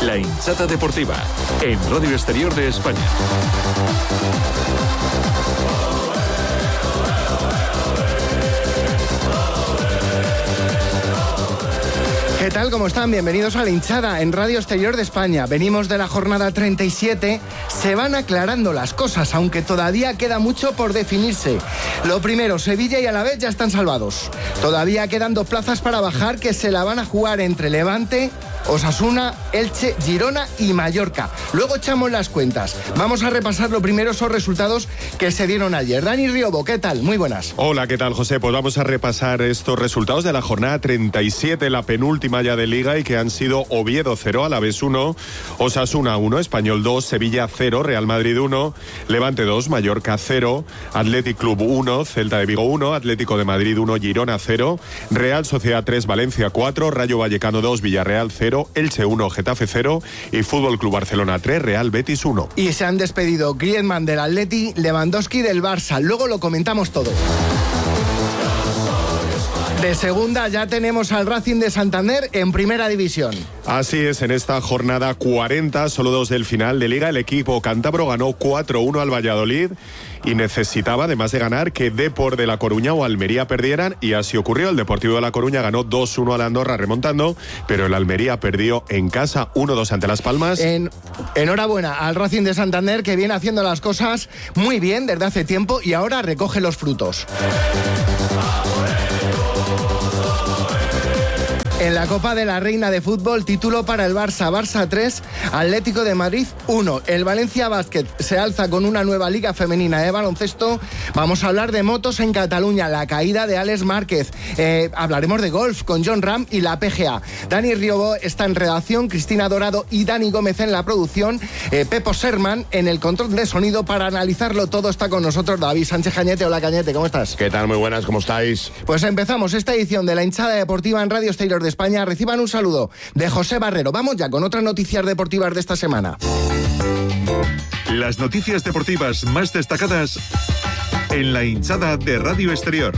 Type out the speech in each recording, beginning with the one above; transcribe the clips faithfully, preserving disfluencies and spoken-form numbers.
La Hinchada Deportiva, en Radio Exterior de España. ¿Qué tal? ¿Cómo están? Bienvenidos a La Hinchada en Radio Exterior de España. Venimos de la jornada treinta y siete. Se van aclarando las cosas, aunque todavía queda mucho por definirse. Lo primero, Sevilla y Alavés ya están salvados. Todavía quedan dos plazas para bajar que se la van a jugar entre Levante, Osasuna, Elche, Girona y Mallorca. Luego echamos las cuentas. Vamos a repasar lo primero, esos resultados que se dieron ayer. Dani Riobo, ¿qué tal? Muy buenas. Hola, ¿qué tal, José? Pues vamos a repasar estos resultados de la jornada treinta y siete, la penúltima ya de Liga, y que han sido Oviedo cero, Alavés uno, Osasuna uno, Español dos, Sevilla cero, Real Madrid uno, Levante dos, Mallorca cero, Athletic Club uno, Celta de Vigo uno, Atlético de Madrid uno, Girona cero, Real Sociedad tres, Valencia cuatro, Rayo Vallecano dos, Villarreal cero, Elche uno, Getafe cero y Fútbol Club Barcelona tres, Real Betis uno. Y se han despedido Griezmann del Atleti, Lewandowski del Barça. Luego lo comentamos todo. De segunda ya tenemos al Racing de Santander en primera división. Así es, en esta jornada cuarenta, solo dos del final de Liga, el equipo cántabro ganó cuatro uno al Valladolid y necesitaba, además de ganar, que Depor de La Coruña o Almería perdieran, y así ocurrió. El Deportivo de La Coruña ganó dos uno al Andorra remontando, pero el Almería perdió en casa uno dos ante Las Palmas. En, enhorabuena al Racing de Santander, que viene haciendo las cosas muy bien desde hace tiempo y ahora recoge los frutos. En la Copa de la Reina de Fútbol, título para el Barça. Barça tres, Atlético de Madrid uno. El Valencia Basket se alza con una nueva liga femenina de baloncesto. Vamos a hablar de motos en Cataluña, la caída de Alex Márquez. Eh, hablaremos de golf con Jon Rahm y la P G A. Dani Riobo está en redacción, Cristina Dorado y Dani Gómez en la producción. Eh, Pepo Serman en el control de sonido. Para analizarlo todo está con nosotros David Sánchez Cañete. Hola, Cañete, ¿cómo estás? ¿Qué tal? Muy buenas, ¿cómo estáis? Pues empezamos esta edición de La Hinchada Deportiva en Radio Exterior de España. Reciban un saludo de José Barrero. Vamos ya con otras noticias deportivas de esta semana. Las noticias deportivas más destacadas en La Hinchada de Radio Exterior.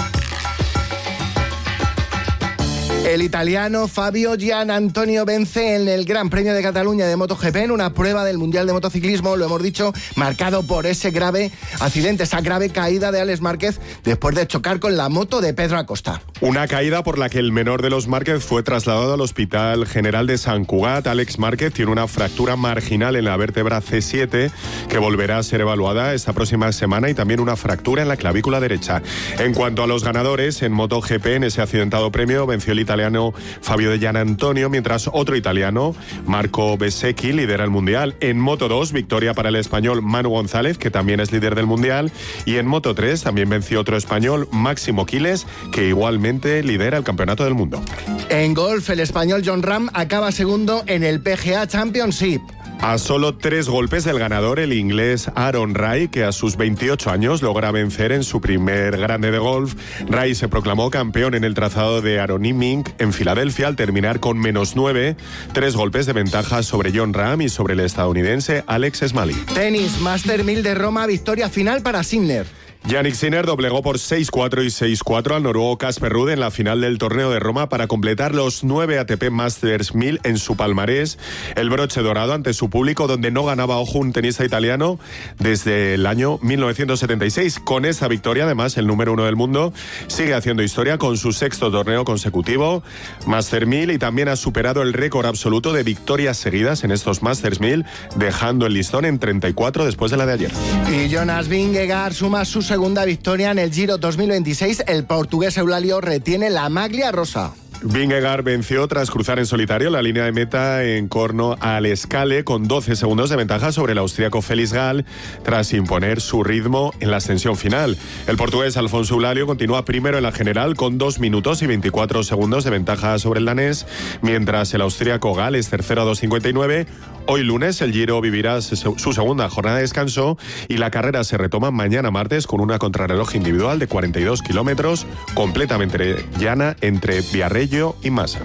El italiano Fabio Gianantonio vence en el Gran Premio de Cataluña de MotoGP en una prueba del Mundial de Motociclismo, lo hemos dicho, marcado por ese grave accidente, esa grave caída de Alex Márquez después de chocar con la moto de Pedro Acosta. Una caída por la que el menor de los Márquez fue trasladado al Hospital General de Sant Cugat. Alex Márquez tiene una fractura marginal en la vértebra C siete que volverá a ser evaluada esta próxima semana, y también una fractura en la clavícula derecha. En cuanto a los ganadores, en MotoGP, en ese accidentado premio, venció el italiano italiano Fabio De Gianantonio, mientras otro italiano, Marco Bezzecchi, lidera el Mundial. En Moto dos, victoria para el español Manu González, que también es líder del Mundial, y en Moto tres también venció otro español, Máximo Quiles, que igualmente lidera el Campeonato del Mundo. En golf, el español Jon Rahm acaba segundo en el P G A Championship. A solo tres golpes del ganador, el inglés Aaron Rai, que a sus veintiocho años logra vencer en su primer grande de golf. Rai se proclamó campeón en el trazado de Aronimink en Filadelfia al terminar con menos nueve, tres golpes de ventaja sobre Jon Rahm y sobre el estadounidense Alex Smalley. Tenis, Master mil de Roma, victoria final para Sinner. Jannik Sinner doblegó por seis cuatro y seis cuatro al noruego Casper Ruud en la final del torneo de Roma para completar los nueve A T P Masters mil en su palmarés, el broche dorado ante su público, donde no ganaba, ojo, un tenista italiano desde el año mil novecientos setenta y seis. Con esta victoria, además, el número uno del mundo sigue haciendo historia con su sexto torneo consecutivo Master mil, y también ha superado el récord absoluto de victorias seguidas en estos Masters mil, dejando el listón en treinta y cuatro después de la de ayer. Y Jonas Vingegaard suma su segunda victoria en el Giro dos mil veintiséis. El portugués Eulalio retiene la maglia rosa. Vingegaard venció tras cruzar en solitario la línea de meta en Corno al Escale con doce segundos de ventaja sobre el austríaco Félix Gall, tras imponer su ritmo en la ascensión final. El portugués Alfonso Eulalio continúa primero en la general con dos minutos y veinticuatro segundos de ventaja sobre el danés, mientras el austríaco Gall es tercero a dos cincuenta y nueve. Hoy lunes el Giro vivirá su segunda jornada de descanso y la carrera se retoma mañana martes con una contrarreloj individual de cuarenta y dos kilómetros completamente llana entre Viarreggio y Massa.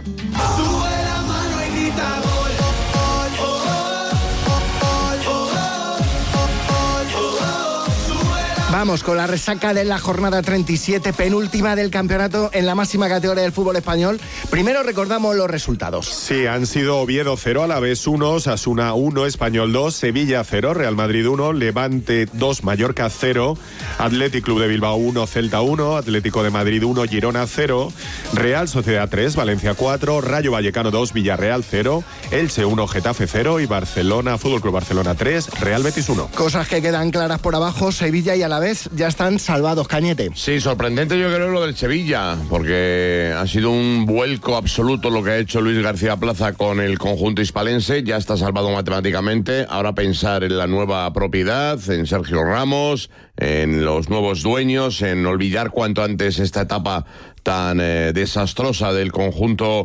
Vamos con la resaca de la jornada treinta y siete, penúltima del campeonato en la máxima categoría del fútbol español. Primero recordamos los resultados. Sí, han sido Oviedo cero, Alavés uno, Osasuna uno, Español dos, Sevilla cero, Real Madrid uno, Levante dos, Mallorca cero, Athletic Club de Bilbao uno, Celta uno, Atlético de Madrid uno, Girona cero, Real Sociedad tres, Valencia cuatro, Rayo Vallecano dos, Villarreal cero, Elche uno, Getafe cero y Barcelona, Fútbol Club Barcelona tres, Real Betis uno. Cosas que quedan claras por abajo, Sevilla y Alavés ya están salvados, Cañete. Sí, sorprendente yo creo lo del Sevilla, porque ha sido un vuelco absoluto lo que ha hecho Luis García Plaza con el conjunto hispalense, ya está salvado matemáticamente, ahora pensar en la nueva propiedad, en Sergio Ramos, en los nuevos dueños, en olvidar cuanto antes esta etapa tan eh, desastrosa del conjunto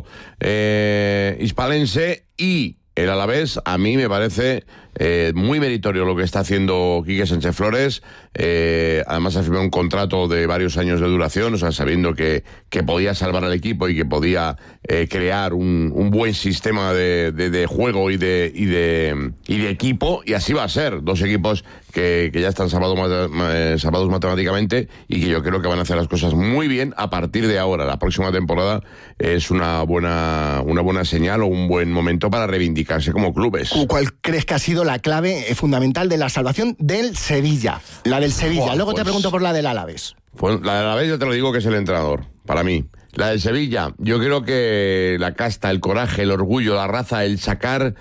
eh, hispalense. Y el Alavés, a mí me parece eh, muy meritorio lo que está haciendo Quique Sánchez Flores. Eh, además ha firmado un contrato de varios años de duración, o sea, sabiendo que, que podía salvar al equipo y que podía eh, crear un, un buen sistema de, de, de juego y de, y, de, y de equipo, y así va a ser. Dos equipos que, que ya están salvados, eh, salvados matemáticamente y que yo creo que van a hacer las cosas muy bien a partir de ahora. La próxima temporada es una buena, una buena señal o un buen momento para reivindicarse como clubes. ¿Cuál crees que ha sido la clave fundamental de la salvación del Sevilla? La del Sevilla. Buah, Luego pues, te pregunto por la del Alavés. Pues la del Alavés yo te lo digo que es el entrenador, para mí. La del Sevilla, yo creo que la casta, el coraje, el orgullo, la raza, el sacar...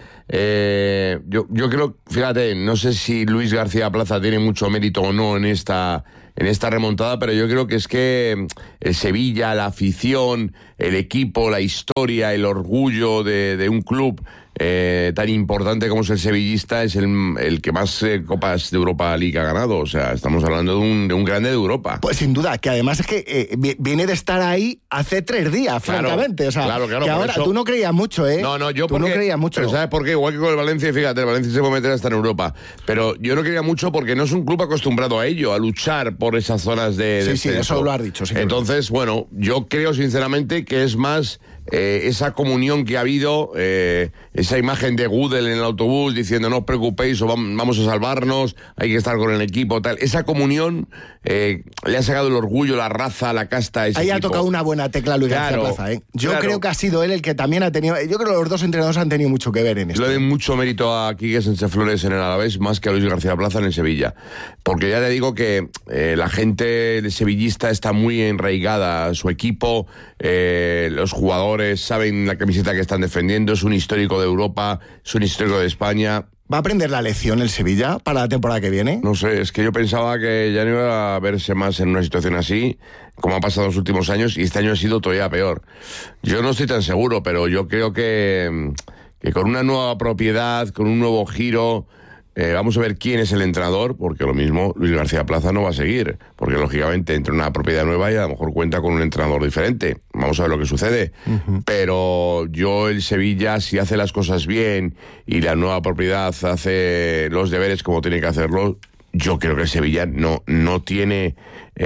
Eh, yo, yo creo, fíjate, no sé si Luis García Plaza tiene mucho mérito o no en esta... en esta remontada, pero yo creo que es que el Sevilla, la afición, el equipo, la historia, el orgullo de, de un club eh, tan importante como es el sevillista es el, el que más eh, Copas de Europa League ha ganado. O sea, estamos hablando de un, de un grande de Europa. Pues sin duda, que además es que eh, viene de estar ahí hace tres días, claro, francamente. O sea, claro, claro, que por ahora eso... tú no creías mucho, ¿eh? No, no, yo tú porque... no creías mucho. Pero ¿sabes por qué? Igual que con el Valencia, fíjate, el Valencia se puede meter hasta en Europa. Pero yo no creía mucho porque no es un club acostumbrado a ello, a luchar por esas zonas de... Sí, descenso. sí, eso lo has dicho. Sí, Entonces, bueno, yo creo sinceramente que es más eh, esa comunión que ha habido, eh, esa imagen de Gudel en el autobús diciendo no os preocupéis o vamos a salvarnos, hay que estar con el equipo, tal. Esa comunión eh, le ha sacado el orgullo, la raza, la casta a ese Ahí equipo. ha tocado una buena tecla Luis Claro, García Plaza, ¿eh? Yo claro. creo que ha sido él el que también ha tenido... Yo creo que los dos entrenadores han tenido mucho que ver en esto. Le doy mucho mérito a Quique Sánchez Flores en el Alavés más que a Luis García Plaza en el Sevilla. Porque ya te digo que eh, la gente sevillista está muy enraigada a su equipo, eh, los jugadores saben la camiseta que están defendiendo, es un histórico de Europa, es un histórico de España. ¿Va a aprender la lección el Sevilla para la temporada que viene? No sé, es que yo pensaba que ya no iba a verse más en una situación así, como ha pasado los últimos años, y este año ha sido todavía peor. Yo no estoy tan seguro, pero yo creo que, que con una nueva propiedad, con un nuevo giro... Eh, vamos a ver quién es el entrenador, porque lo mismo Luis García Plaza no va a seguir, porque lógicamente entra una propiedad nueva y a lo mejor cuenta con un entrenador diferente. Vamos a ver lo que sucede. Uh-huh. Pero yo, el Sevilla, si hace las cosas bien y la nueva propiedad hace los deberes como tiene que hacerlo, yo creo que el Sevilla no, no tiene,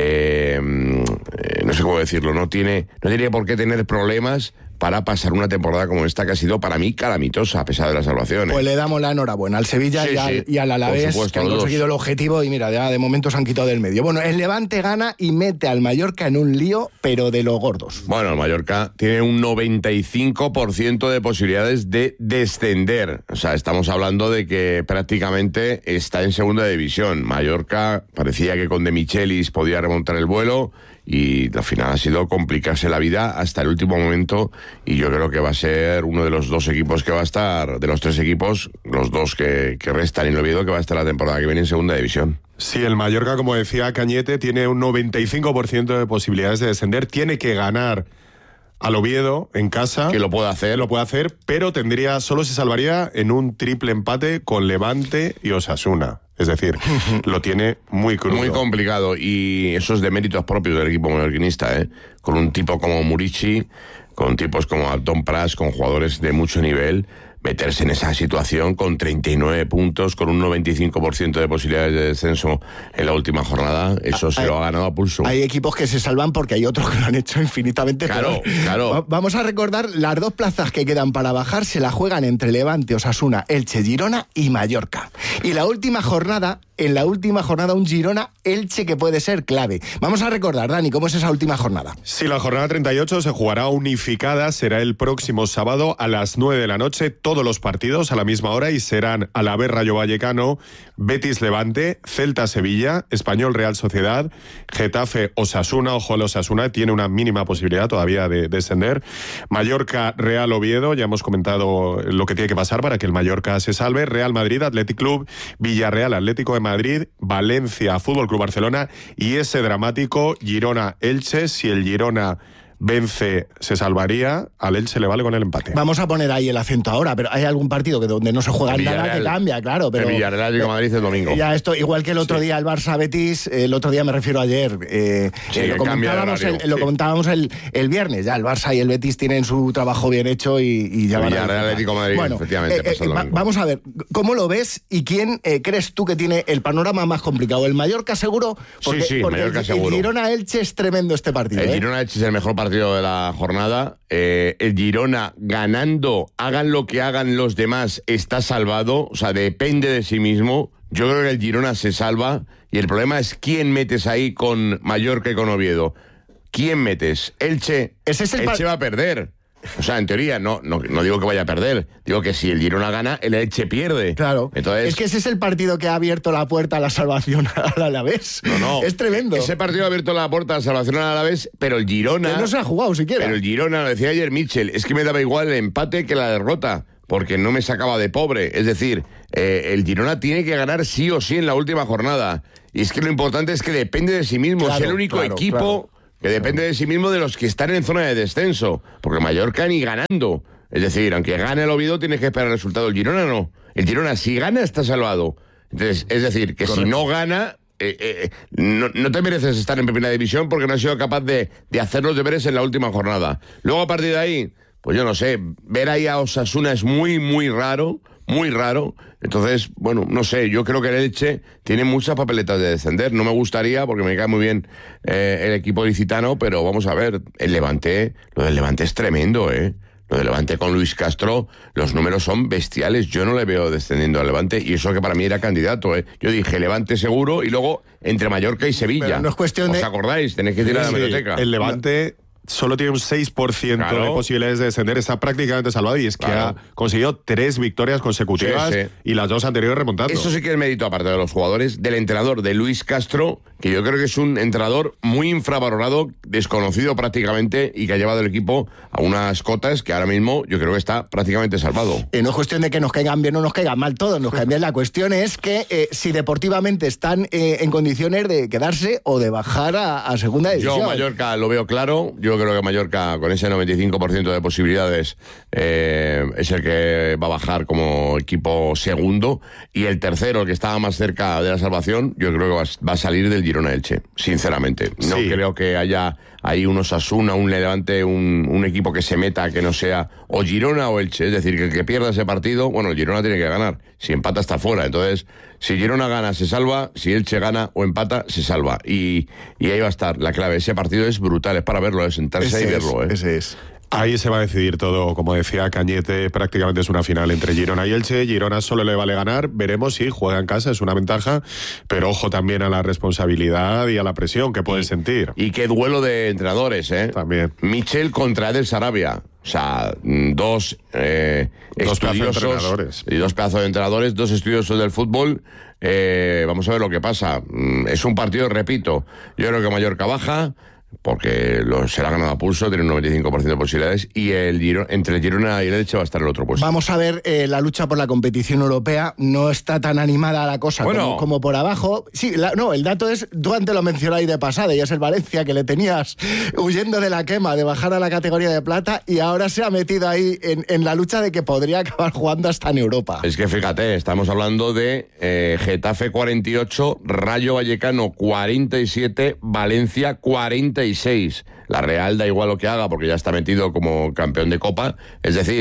eh, eh, no sé cómo decirlo, no tiene, no tiene por qué tener problemas para pasar una temporada como esta que ha sido para mí calamitosa a pesar de la salvación. ¿eh? Pues le damos la enhorabuena al Sevilla sí, y, al, sí, y al Alavés, supuesto, que han conseguido el objetivo y mira, ya de momento se han quitado del medio. Bueno, el Levante gana y mete al Mallorca en un lío, pero de los gordos. Bueno, el Mallorca tiene un noventa y cinco por ciento de posibilidades de descender. O sea, estamos hablando de que prácticamente está en segunda división. Mallorca parecía que con De Michelis podía remontar el vuelo y al final ha sido complicarse la vida hasta el último momento, y yo creo que va a ser uno de los dos equipos que va a estar, de los tres equipos, los dos que, que restan en el Oviedo, que va a estar la temporada que viene en segunda división. Sí, el Mallorca, como decía Cañete, tiene un noventa y cinco por ciento de posibilidades de descender, tiene que ganar al Oviedo en casa. Que lo puede hacer. Lo puede hacer, pero tendría, solo se salvaría en un triple empate con Levante y Osasuna. Es decir, lo tiene muy crudo. Muy complicado, y eso es de méritos propios del equipo mallorquinista, ¿eh? Con un tipo como Murici, con tipos como Abdón Pras, con jugadores de mucho nivel, meterse en esa situación con treinta y nueve puntos, con un noventa y cinco por ciento de posibilidades de descenso en la última jornada, eso se hay, lo ha ganado a pulso. Hay equipos que se salvan porque hay otros que lo han hecho infinitamente claro, peor. Claro, Vamos a recordar las dos plazas que quedan para bajar, se la juegan entre Levante, Osasuna, Elche, Girona y Mallorca. Y la última jornada en la última jornada un Girona-Elche que puede ser clave. Vamos a recordar, Dani, ¿cómo es esa última jornada? Sí, la jornada treinta y ocho se jugará unificada, será el próximo sábado a las nueve de la noche, todos los partidos a la misma hora, y serán Alavés Rayo Vallecano, Betis Levante, Celta Sevilla, Español Real Sociedad, Getafe Osasuna, ojo al Osasuna, tiene una mínima posibilidad todavía de descender, Mallorca Real Oviedo, ya hemos comentado lo que tiene que pasar para que el Mallorca se salve, Real Madrid Athletic Club, Villarreal Atlético de Madrid, Valencia Fútbol Club Barcelona y ese dramático Girona-Elche. Si el Girona vence, se salvaría, al Elche le vale con el empate. Vamos a poner ahí el acento ahora, pero hay algún partido que donde no se juega nada que cambia, claro. Pero el Villarreal Atlético de Madrid el domingo. Ya esto, igual que el otro sí. día el Barça-Betis, el otro día me refiero a ayer, eh, sí, eh, lo, comentábamos el, sí. lo comentábamos el, el viernes, ya el Barça y el Betis tienen su trabajo bien hecho y, y ya el van Villarreal a Atlético de Madrid, bueno, efectivamente, eh, eh, va, vamos a ver, ¿cómo lo ves y quién eh, crees tú que tiene el panorama más complicado? ¿El Mallorca seguro? Porque, sí, sí, porque Mallorca el, seguro. El Girona-Elche es tremendo este partido. El ¿eh? Girona-Elche es el mejor partido de la jornada. Jornada, eh, el Girona ganando, hagan lo que hagan los demás, está salvado, o sea, depende de sí mismo. Yo creo que el Girona se salva y el problema es quién metes ahí con Mallorca y con Oviedo. ¿Quién metes? Elche. Ese es el Elche va a perder. O sea, en teoría, no, no, no digo que vaya a perder. Digo que si el Girona gana, el Elche pierde. Claro. Entonces, es que ese es el partido que ha abierto la puerta a la salvación al Alavés. No, no. Es tremendo. Ese partido ha abierto la puerta a la salvación al Alavés, pero el Girona... Que no se ha jugado siquiera. Pero el Girona, lo decía ayer Mitchell, es que me daba igual el empate que la derrota, porque no me sacaba de pobre. Es decir, eh, el Girona tiene que ganar sí o sí en la última jornada. Y es que lo importante es que depende de sí mismo. Claro, es el único claro, equipo... Claro. que depende de sí mismo de los que están en zona de descenso, porque Mallorca ni ganando, es decir, aunque gane el Oviedo tienes que esperar el resultado, el Girona no, el Girona si gana está salvado, entonces es decir, que Correcto. Si no gana, eh, eh, no, no te mereces estar en primera división porque no has sido capaz de, de hacer los deberes en la última jornada, luego a partir de ahí, pues yo no sé, ver ahí a Osasuna es muy muy raro, muy raro. Entonces, bueno, no sé, yo creo que el Elche tiene muchas papeletas de descender. No me gustaría, porque me cae muy bien eh, el equipo licitano, pero vamos a ver, el Levante, lo del Levante es tremendo, ¿eh? Lo del Levante con Luis Castro, los números son bestiales. Yo no le veo descendiendo al Levante, y eso que para mí era candidato, ¿eh? Yo dije Levante seguro, y luego entre Mallorca y Sevilla. Pero no es cuestión ¿Os de... acordáis? Tenéis que tirar sí, la hemeroteca. El Levante... No. Solo tiene un seis por ciento claro. de posibilidades de descender, está prácticamente salvado y es que claro. ha conseguido tres victorias consecutivas sí, sí. y las dos anteriores remontando. Eso sí que es mérito, aparte de los jugadores, del entrenador, de Luis Castro, que yo creo que es un entrenador muy infravalorado, desconocido prácticamente y que ha llevado el equipo a unas cotas que ahora mismo yo creo que está prácticamente salvado. Eh, no es cuestión de que nos caigan bien o nos caigan mal todos, nos caen bien. La cuestión es que eh, si deportivamente están eh, en condiciones de quedarse o de bajar a, a segunda división. Yo Mallorca lo veo claro, yo creo que Mallorca con ese noventa y cinco por ciento de posibilidades eh, es el que va a bajar como equipo segundo, y el tercero, el que estaba más cerca de la salvación, yo creo que va, va a salir del Girona Elche, sinceramente. No sí. creo que haya ahí un Osasuna, un Levante, un, un equipo que se meta que no sea o Girona o Elche, es decir, que el que pierda ese partido, bueno, el Girona tiene que ganar, si empata está fuera, entonces si Girona gana se salva, si Elche gana o empata se salva, y, y ahí va a estar la clave. Ese partido es brutal, es para verlo, es sentarse ese y verlo. Es, ¿eh? Ese es. Ahí se va a decidir todo, como decía Cañete, prácticamente es una final entre Girona y Elche. Girona solo le vale ganar, veremos si juega en casa, es una ventaja, pero ojo también a la responsabilidad y a la presión que puede y, sentir. Y qué duelo de entrenadores, ¿eh? También. Michel contra Edel Sarabia. O sea, dos, eh, dos estudiosos pedazos y dos pedazos de entrenadores, dos estudiosos del fútbol. Eh, vamos a ver lo que pasa. Es un partido, repito, yo creo que Mallorca baja, porque lo, se la ha ganado a pulso, tiene un noventa y cinco por ciento de posibilidades, y el Girona, entre el Girona y el Elche va a estar el otro puesto. Vamos a ver, eh, la lucha por la competición europea, no está tan animada la cosa bueno. como, como por abajo. Sí, la, no, el dato es, tú antes lo mencionáis de pasada, y es el Valencia, que le tenías huyendo de la quema, de bajar a la categoría de plata, y ahora se ha metido ahí en, en la lucha de que podría acabar jugando hasta en Europa. Es que fíjate, estamos hablando de eh, Getafe cuarenta y ocho, Rayo Vallecano cuarenta y siete, Valencia cuarenta y seis. La Real da igual lo que haga porque ya está metido como campeón de Copa. Es decir,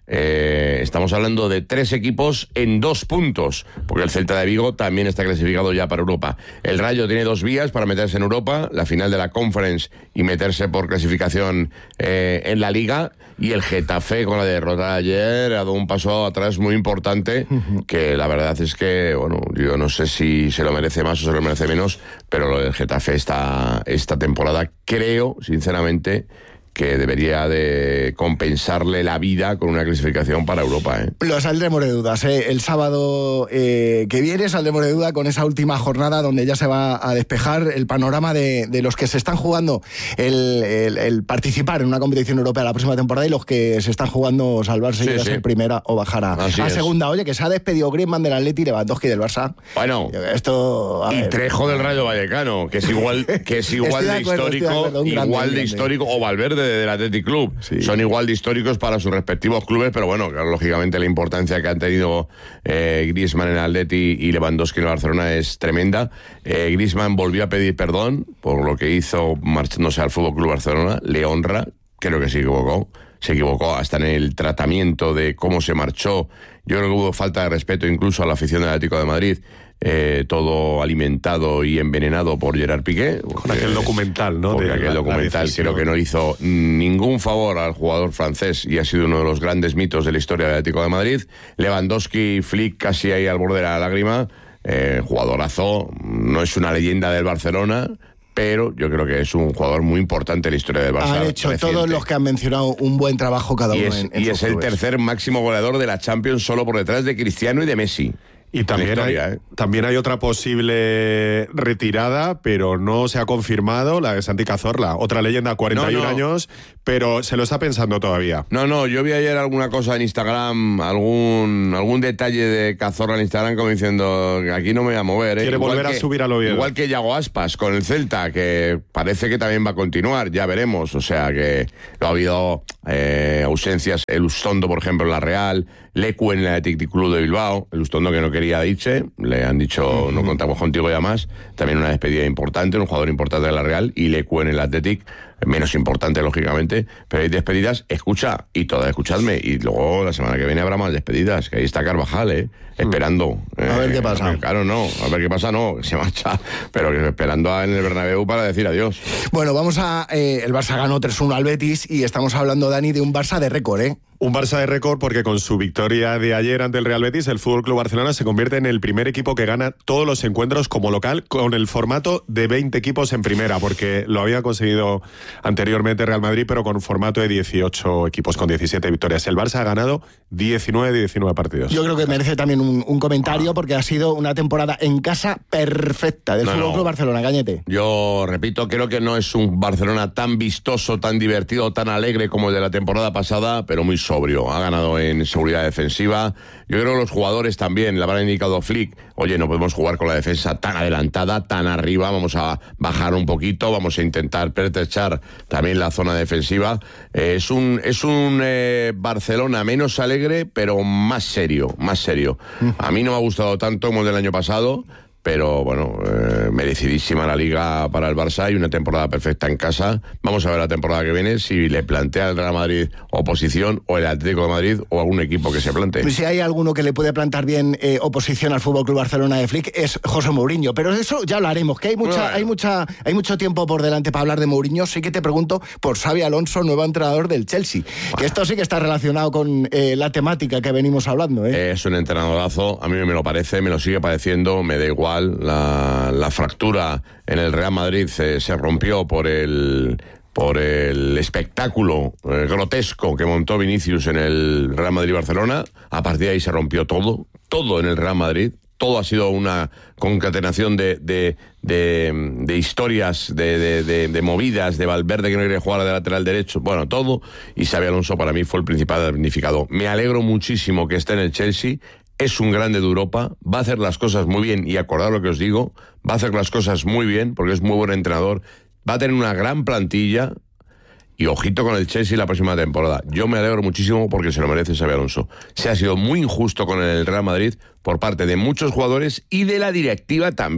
Eh, estamos hablando de tres equipos en dos puntos, porque el Celta de Vigo también está clasificado ya para Europa. El Rayo tiene dos vías para meterse en Europa, la final de la Conference y meterse por clasificación eh, en la Liga, y el Getafe con la derrota de ayer ha dado un paso atrás muy importante, que la verdad es que, bueno, yo no sé si se lo merece más o se lo merece menos, pero lo del Getafe esta, esta temporada creo, sinceramente, que debería de compensarle la vida con una clasificación para Europa, ¿eh? Lo saldremos de dudas, ¿eh? El sábado eh, que viene saldremos de duda con esa última jornada donde ya se va a despejar el panorama de, de los que se están jugando el, el, el participar en una competición europea la próxima temporada y los que se están jugando salvarse sí, y sí. ser primera o bajar a, a segunda. Oye, que se ha despedido Griezmann del Atleti y Lewandowski del Barça. Bueno, esto, a y ver. Trejo del Rayo Vallecano, que es igual, que es igual de, de acuerdo, histórico, de acuerdo, igual grande, de histórico, o Valverde del Athletic Club, sí. Son igual de históricos para sus respectivos clubes, pero bueno, claro, lógicamente la importancia que han tenido eh, Griezmann en el Atleti y Lewandowski en el Barcelona es tremenda. eh, Griezmann volvió a pedir perdón por lo que hizo marchándose al F C Barcelona, le honra, creo que se equivocó, se equivocó hasta en el tratamiento de cómo se marchó. Yo creo que hubo falta de respeto incluso a la afición del Atlético de Madrid. Eh, todo alimentado y envenenado por Gerard Piqué. Con aquel documental, ¿no? Porque de aquel la, documental la creo que no hizo ningún favor al jugador francés y ha sido uno de los grandes mitos de la historia del Atlético de Madrid. Lewandowski, Flick casi ahí al borde de la lágrima. Eh, jugadorazo, no es una leyenda del Barcelona, pero yo creo que es un jugador muy importante en la historia del Barça. Han hecho reciente. Todos los que han mencionado un buen trabajo cada y uno es, en, en Y es el clubes. tercer máximo goleador de la Champions, solo por detrás de Cristiano y de Messi. Y también, historia, hay, ¿eh? también hay otra posible retirada, pero no se ha confirmado, la de Santi Cazorla. Otra leyenda, cuarenta y uno no, no. años, pero se lo está pensando todavía. No, no, yo vi ayer alguna cosa en Instagram, algún algún detalle de Cazorla en Instagram como diciendo que aquí no me voy a mover. ¿eh? Quiere igual volver que, a subir al Oviedo. Igual que Yago Aspas con el Celta, que parece que también va a continuar, ya veremos. O sea que no ha habido eh, ausencias. El Ustondo, por ejemplo, en la Real, Lecu en el Athletic Club de Bilbao, el Ustondo que no quería irse, le han dicho uh-huh. no contamos contigo ya más, también una despedida importante, un jugador importante de la Real, y Lecu en el Athletic, menos importante lógicamente, pero hay despedidas, escucha, y todas, escuchadme, y luego la semana que viene habrá más despedidas, que ahí está Carvajal, eh, esperando. A eh, ver qué pasa. Eh, claro, no, a ver qué pasa, no, se marcha, pero que esperando en el Bernabéu para decir adiós. Bueno, vamos a, eh, el Barça ganó tres uno al Betis, y estamos hablando, Dani, de un Barça de récord, ¿eh? Un Barça de récord porque con su victoria de ayer ante el Real Betis, el F C Barcelona se convierte en el primer equipo que gana todos los encuentros como local con el formato de veinte equipos en primera, porque lo había conseguido anteriormente Real Madrid, pero con formato de dieciocho equipos, con diecisiete victorias. El Barça ha ganado diecinueve de diecinueve partidos. Yo creo que merece también un, un comentario, porque ha sido una temporada en casa perfecta del no, F C no. Barcelona, Cañete. Yo repito, creo que no es un Barcelona tan vistoso, tan divertido, tan alegre como el de la temporada pasada, pero muy sobrio, ha ganado en seguridad defensiva. Yo creo que los jugadores también, le habrán indicado Flick, oye, no podemos jugar con la defensa tan adelantada, tan arriba, vamos a bajar un poquito, vamos a intentar pertrechar también la zona defensiva. Eh, es un, es un eh, Barcelona menos alegre, pero más serio, más serio. A mí no me ha gustado tanto como el del año pasado, pero bueno, eh, merecidísima la Liga para el Barça y una temporada perfecta en casa. Vamos a ver la temporada que viene si le plantea el Real Madrid oposición, o el Atlético de Madrid, o algún equipo que se plantee. Si hay alguno que le puede plantar bien eh, oposición al F C Barcelona de Flick es José Mourinho, pero eso ya hablaremos, que hay mucha, bueno. hay mucha, hay mucho tiempo por delante para hablar de Mourinho. Sí que te pregunto por Xabi Alonso, nuevo entrenador del Chelsea, bueno. que esto sí que está relacionado con eh, la temática que venimos hablando. ¿eh? Es un entrenadorazo, a mí me lo parece, me lo sigue pareciendo, me da igual. La, la fractura en el Real Madrid se, se rompió por el por el espectáculo eh, grotesco que montó Vinicius en el Real Madrid-Barcelona. A partir de ahí se rompió todo, todo en el Real Madrid. Todo ha sido una concatenación de, de, de, de historias, de, de, de, de movidas, de Valverde que no quiere jugar de lateral derecho, bueno, todo. Y Xabi Alonso para mí fue el principal damnificado. Me alegro muchísimo que esté en el Chelsea. Es un grande de Europa, va a hacer las cosas muy bien, y acordad lo que os digo, va a hacer las cosas muy bien, porque es muy buen entrenador, va a tener una gran plantilla, y ojito con el Chelsea la próxima temporada. Yo me alegro muchísimo porque se lo merece Xabi Alonso. Se ha sido muy injusto con el Real Madrid por parte de muchos jugadores y de la directiva también.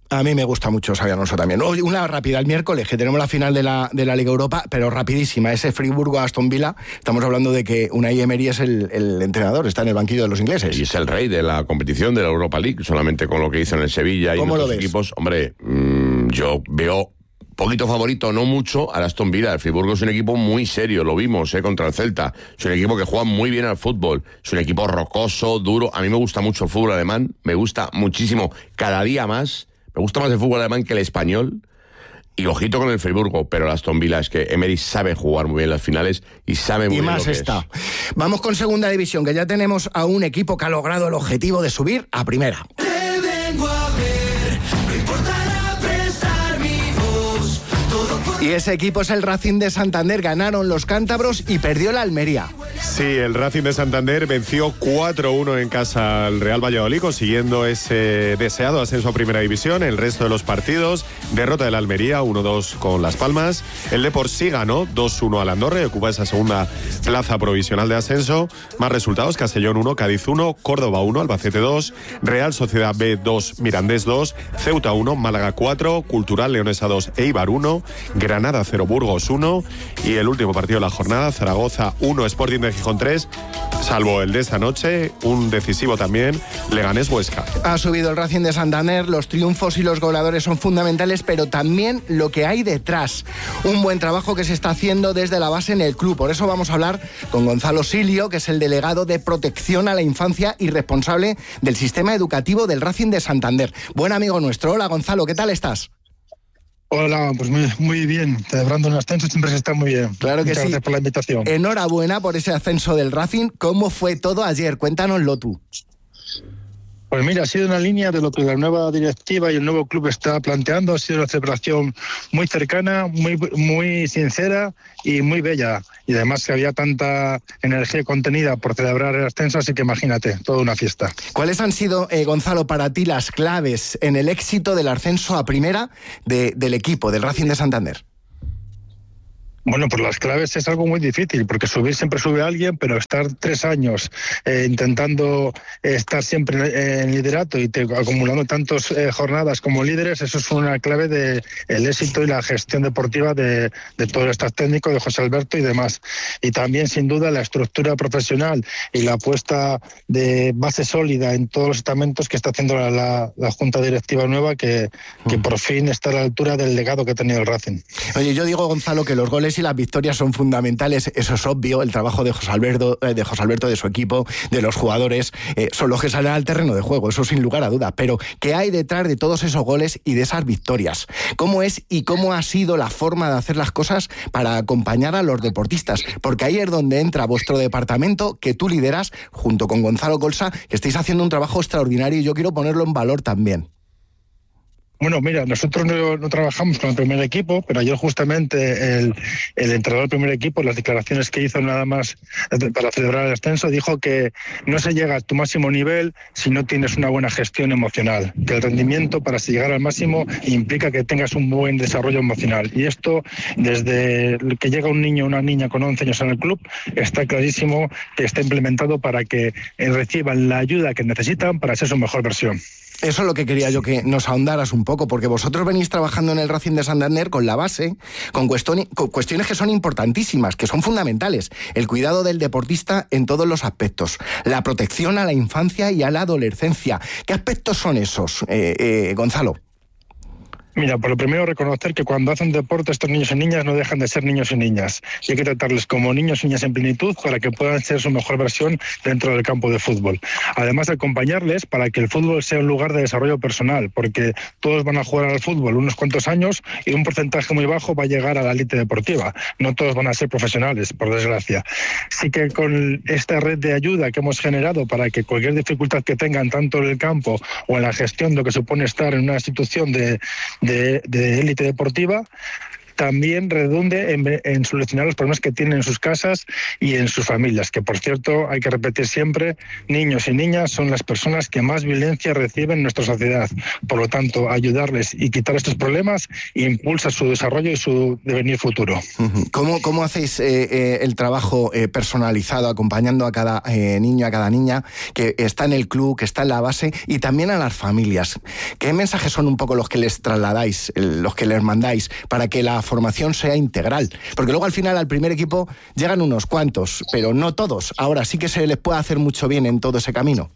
A mí me gusta mucho Xabi Alonso también. Oye, una rápida, el miércoles, que tenemos la final de la, de la Liga Europa, pero rapidísima, ese Friburgo-Aston Villa, estamos hablando de que Unai Emery es el, el entrenador, está en el banquillo de los ingleses. Y es el rey de la competición de la Europa League, solamente con lo que hizo en el Sevilla y en otros equipos. Hombre, mmm, yo veo poquito favorito, no mucho, al Aston Villa. El Friburgo es un equipo muy serio, lo vimos eh, contra el Celta. Es un equipo que juega muy bien al fútbol. Es un equipo rocoso, duro. A mí me gusta mucho el fútbol alemán, me gusta muchísimo, cada día más. Me gusta más el fútbol alemán que el español. Y ojito con el Friburgo, pero el Aston Villa es que Emery sabe jugar muy bien las finales y sabe muy y bien más lo que está. Es. Vamos con segunda división, que ya tenemos a un equipo que ha logrado el objetivo de subir a primera. Te vengo a ver, no importará prestar mi voz, todo por... Y ese equipo es el Racing de Santander. Ganaron los cántabros y perdió la Almería. Sí, el Racing de Santander venció cuatro uno en casa al Real Valladolid, consiguiendo ese deseado ascenso a Primera División. El resto de los partidos, derrota del Almería, uno dos con Las Palmas. El Depor sí ganó dos uno al Andorra y ocupa esa segunda plaza provisional de ascenso. Más resultados: Castellón uno, Cádiz uno, Córdoba uno, Albacete dos, Real Sociedad B dos, Mirandés dos, Ceuta uno, Málaga cuatro, Cultural Leonesa dos, Eibar uno, Granada cero, Burgos uno. Y el último partido de la jornada, Zaragoza uno, Sporting de Gijón tres, salvo el de esta noche, un decisivo también, Leganés Huesca. Ha subido el Racing de Santander, los triunfos y los goleadores son fundamentales, pero también lo que hay detrás. Un buen trabajo que se está haciendo desde la base en el club. Por eso vamos a hablar con Gonzalo Silio, que es el delegado de protección a la infancia y responsable del sistema educativo del Racing de Santander. Buen amigo nuestro. Hola, Gonzalo, ¿qué tal estás? Hola, pues muy, muy bien. Celebrando un ascenso siempre se está muy bien. Claro que Muchas sí. Gracias por la invitación. Enhorabuena por ese ascenso del Racing. ¿Cómo fue todo ayer? Cuéntanoslo tú. Pues mira, ha sido una línea de lo que la nueva directiva y el nuevo club está planteando. Ha sido una celebración muy cercana, muy, muy sincera y muy bella. Y además que había tanta energía contenida por celebrar el ascenso, así que imagínate, toda una fiesta. ¿Cuáles han sido, eh, Gonzalo, para ti las claves en el éxito del ascenso a primera de, del equipo, del Racing de Santander? Bueno, pues las claves es algo muy difícil, porque subir siempre sube a alguien, pero estar tres años eh, intentando eh, estar siempre en liderato y te, acumulando tantas eh, jornadas como líderes, eso es una clave del éxito y la gestión deportiva de, de todo el staff técnico, de José Alberto y demás. Y también, sin duda, la estructura profesional y la apuesta de base sólida en todos los estamentos que está haciendo la, la, la Junta Directiva nueva, que, que por fin está a la altura del legado que ha tenido el Racing. Oye, yo digo, Gonzalo, que los goles y las victorias son fundamentales, eso es obvio. El trabajo de José Alberto, eh, de José Alberto, de su equipo, de los jugadores, eh, son los que salen al terreno de juego, eso sin lugar a dudas. Pero ¿qué hay detrás de todos esos goles y de esas victorias? ¿Cómo es y cómo ha sido la forma de hacer las cosas para acompañar a los deportistas? Porque ahí es donde entra vuestro departamento, que tú lideras junto con Gonzalo Colsa, que estáis haciendo un trabajo extraordinario y yo quiero ponerlo en valor también. Bueno, mira, nosotros no, no trabajamos con el primer equipo, pero ayer justamente el, el entrenador del primer equipo, las declaraciones que hizo nada más para celebrar el ascenso, dijo que no se llega a tu máximo nivel si no tienes una buena gestión emocional, que el rendimiento para llegar al máximo implica que tengas un buen desarrollo emocional. Y esto, desde que llega un niño o una niña con once años en el club, está clarísimo que está implementado para que reciban la ayuda que necesitan para ser su mejor versión. Eso es lo que quería yo que nos ahondaras un poco, porque vosotros venís trabajando en el Racing de Santander con la base, con, cuestión, con cuestiones que son importantísimas, que son fundamentales. El cuidado del deportista en todos los aspectos. La protección a la infancia y a la adolescencia. ¿Qué aspectos son esos, eh, eh, Gonzalo? Mira, por lo primero reconocer que cuando hacen deporte estos niños y niñas no dejan de ser niños y niñas. Y hay que tratarles como niños y niñas en plenitud para que puedan ser su mejor versión dentro del campo de fútbol. Además, acompañarles para que el fútbol sea un lugar de desarrollo personal, porque todos van a jugar al fútbol unos cuantos años y un porcentaje muy bajo va a llegar a la élite deportiva. No todos van a ser profesionales, por desgracia. Sí que con esta red de ayuda que hemos generado para que cualquier dificultad que tengan, tanto en el campo o en la gestión de lo que supone estar en una institución de de, de élite deportiva, también redunde en, en solucionar los problemas que tienen en sus casas y en sus familias, que por cierto, hay que repetir siempre, niños y niñas son las personas que más violencia reciben en nuestra sociedad. Por lo tanto, ayudarles y quitar estos problemas impulsa su desarrollo y su devenir futuro. ¿Cómo, cómo hacéis eh, eh, el trabajo eh, personalizado, acompañando a cada eh, niño, a cada niña que está en el club, que está en la base, y también a las familias? ¿Qué mensajes son un poco los que les trasladáis, los que les mandáis, para que la formación sea integral? Porque luego al final al primer equipo llegan unos cuantos, pero no todos. Ahora sí que se les puede hacer mucho bien en todo ese camino.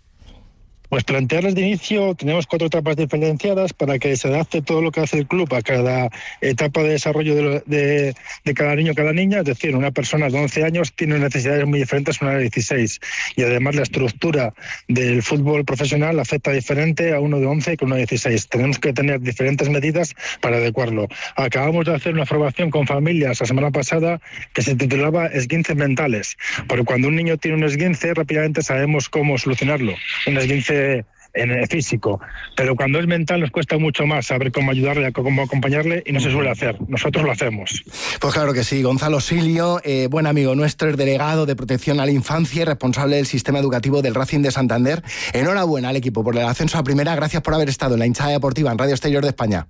Pues plantearles de inicio, tenemos cuatro etapas diferenciadas para que se adapte todo lo que hace el club a cada etapa de desarrollo de, lo, de, de cada niño o cada niña. Es decir, una persona de once años tiene necesidades muy diferentes a una de dieciséis. Y además la estructura del fútbol profesional afecta diferente a uno de once que a uno de dieciséis. Tenemos que tener diferentes medidas para adecuarlo. Acabamos de hacer una formación con familias la semana pasada que se titulaba Esguinces mentales. Porque cuando un niño tiene un esguince, rápidamente sabemos cómo solucionarlo. Un esguince en el físico, pero cuando es mental nos cuesta mucho más saber cómo ayudarle, cómo acompañarle, y no se suele hacer. Nosotros lo hacemos. Pues claro que sí. Gonzalo Silio, eh, buen amigo nuestro, es delegado de protección a la infancia y responsable del sistema educativo del Racing de Santander. Enhorabuena al equipo por el ascenso a primera. Gracias por haber estado en la hinchada deportiva en Radio Exterior de España.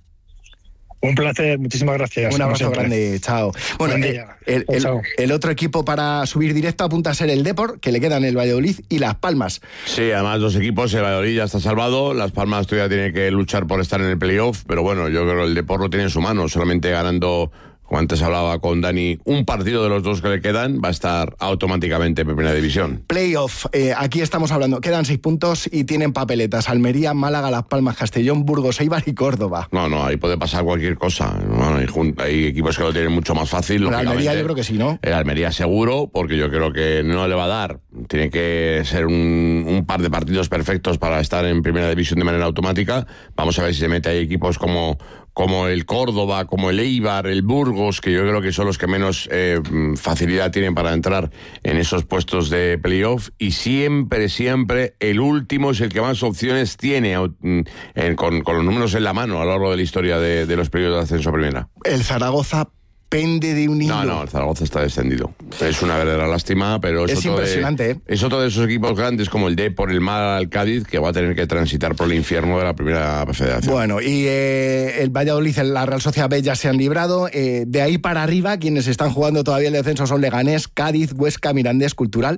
Un placer, muchísimas gracias. Un abrazo grande, chao. Bueno, el, el, el, el otro equipo para subir directo apunta a ser el Depor, que le quedan el Valladolid y Las Palmas. Sí, además dos equipos, el Valladolid ya está salvado, Las Palmas todavía tiene que luchar por estar en el playoff, pero bueno, yo creo que el Depor lo tiene en su mano, solamente ganando, como antes hablaba con Dani, un partido de los dos que le quedan, va a estar automáticamente en primera división. Playoff, eh, aquí estamos hablando, quedan seis puntos y tienen papeletas: Almería, Málaga, Las Palmas, Castellón, Burgos, Eibar y Córdoba. No, no, ahí puede pasar cualquier cosa. Bueno, hay, hay equipos que lo tienen mucho más fácil. El Almería yo creo que sí, ¿no? El Almería seguro, porque yo creo que no le va a dar. Tiene que ser un, un par de partidos perfectos para estar en primera división de manera automática. Vamos a ver si se mete ahí equipos como... como el Córdoba, como el Eibar, el Burgos, que yo creo que son los que menos eh, facilidad tienen para entrar en esos puestos de playoff, y siempre, siempre el último es el que más opciones tiene eh, con, con los números en la mano a lo largo de la historia de, de los periodos de ascenso a primera. El Zaragoza pende de un hilo. No, no, el Zaragoza está descendido. Es una verdadera lástima, pero es, es otro impresionante, de, ¿eh? Es otro de esos equipos grandes como el Depor, el Málaga, el Cádiz, que va a tener que transitar por el infierno de la primera federación. Bueno, y eh, el Valladolid, la Real Sociedad B ya se han librado. Eh, de ahí para arriba, quienes están jugando todavía el descenso son Leganés, Cádiz, Huesca, Mirandés, Cultural